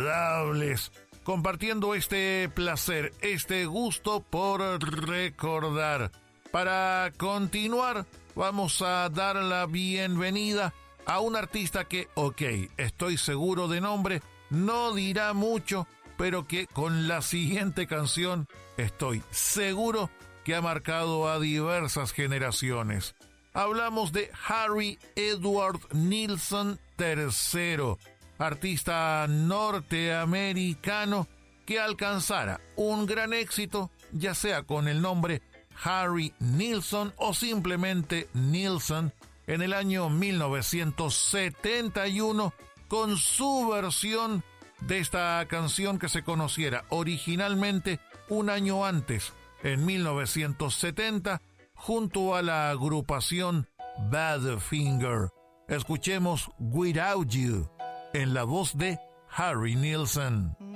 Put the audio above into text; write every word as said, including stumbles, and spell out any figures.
agradables, compartiendo este placer, este gusto por recordar. Para continuar, vamos a dar la bienvenida a un artista que, ok, estoy seguro de nombre, no dirá mucho, pero que con la siguiente canción estoy seguro que ha marcado a diversas generaciones. Hablamos de Harry Edward Nilsson tercero, artista norteamericano que alcanzara un gran éxito, ya sea con el nombre Harry Nilsson o simplemente Nilsson, en el año mil novecientos setenta y uno con su versión de esta canción que se conociera originalmente un año antes, en mil novecientos setenta, junto a la agrupación Badfinger. Escuchemos Without You, en la voz de Harry Nilsson.